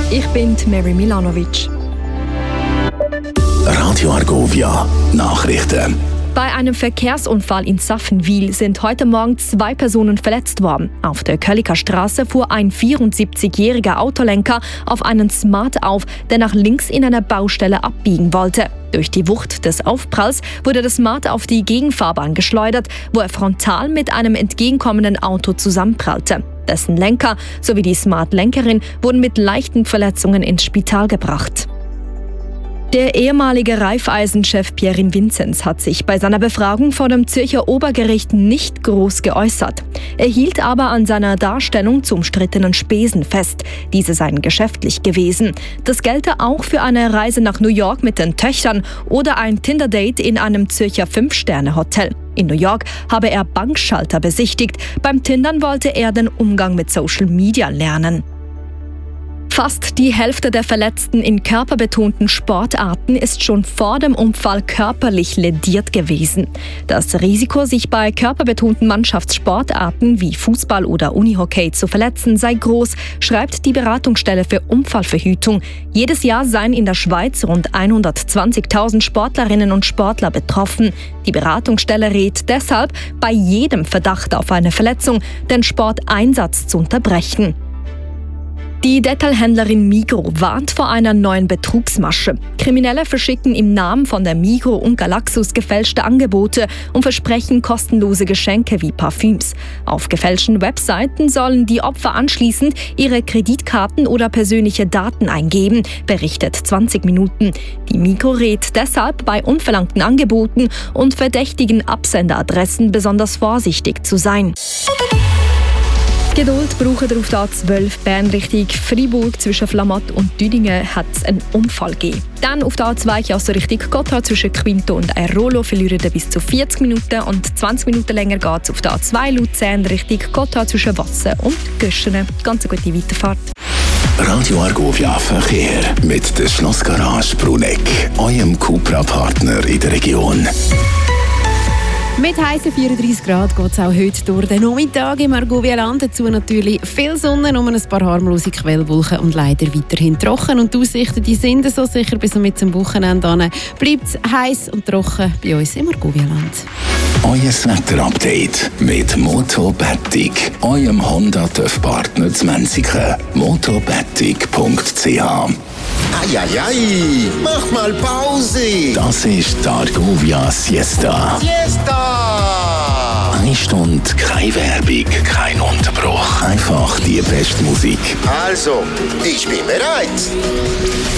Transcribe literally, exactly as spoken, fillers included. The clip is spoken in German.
ich bin Mary Milanovic. Radio Argovia Nachrichten. Bei einem Verkehrsunfall in Saffenwil sind heute Morgen zwei Personen verletzt worden. Auf der Kölliker Straße fuhr ein vierundsiebzigjähriger Autolenker auf einen Smart auf, der nach links in einer Baustelle abbiegen wollte. Durch die Wucht des Aufpralls wurde der Smart auf die Gegenfahrbahn geschleudert, wo er frontal mit einem entgegenkommenden Auto zusammenprallte. Dessen Lenker sowie die Smart-Lenkerin wurden mit leichten Verletzungen ins Spital gebracht. Der ehemalige Raiffeisen-Chef Pierin Vinzenz hat sich bei seiner Befragung vor dem Zürcher Obergericht nicht groß geäußert. Er hielt aber an seiner Darstellung zu umstrittenen Spesen fest. Diese seien geschäftlich gewesen. Das gelte auch für eine Reise nach New York mit den Töchtern oder ein Tinder-Date in einem Zürcher Fünf-Sterne-Hotel. In New York habe er Bankschalter besichtigt. Beim Tindern wollte er den Umgang mit Social Media lernen. Fast die Hälfte der Verletzten in körperbetonten Sportarten ist schon vor dem Unfall körperlich lediert gewesen. Das Risiko, sich bei körperbetonten Mannschaftssportarten wie Fußball oder Unihockey zu verletzen, sei groß, schreibt die Beratungsstelle für Unfallverhütung. Jedes Jahr seien in der Schweiz rund hundertzwanzigtausend Sportlerinnen und Sportler betroffen. Die Beratungsstelle rät deshalb, bei jedem Verdacht auf eine Verletzung den Sporteinsatz zu unterbrechen. Die Detailhändlerin Migros warnt vor einer neuen Betrugsmasche. Kriminelle verschicken im Namen von der Migros und Galaxus gefälschte Angebote und versprechen kostenlose Geschenke wie Parfüms. Auf gefälschten Webseiten sollen die Opfer anschließend ihre Kreditkarten oder persönliche Daten eingeben, berichtet zwanzig Minuten. Die Migros rät deshalb, bei unverlangten Angeboten und verdächtigen Absenderadressen besonders vorsichtig zu sein. Geduld braucht ihr auf der A zwölf Bern Richtung Freiburg. Zwischen Flamatt und Düdingen hat es einen Unfall gegeben. Dann auf der A zwei also Richtung Gotthard zwischen Quinto und Airolo verlieren ihr bis zu vierzig Minuten und zwanzig Minuten länger geht es auf der A zwei Luzern Richtung Gotthard zwischen Wassen und Göschenen. Ganz eine gute Weiterfahrt. Radio Argovia Verkehr mit der Schlossgarage Bruneck, eurem Cupra-Partner in der Region. Mit heißen vierunddreissig Grad geht es auch heute durch den Nachmittag im Argovia-Land. Dazu natürlich viel Sonne, nur ein paar harmlose Quellwolken und leider weiterhin trocken. Und die Aussichten die sind so sicher bis mit zum Wochenende an. Bleibt es heiß und trocken bei uns im Argovia-Land. Euer Wetter-Update mit Motobetig, eurem Honda-TÜV-Partner zu Menziken. motobetig punkt c h. Eieiei, mach mal Pause. Das ist die Argovia Siesta. Siesta! Eine Stunde, keine Werbung, kein Unterbruch. Einfach die beste Musik. Also, ich bin bereit.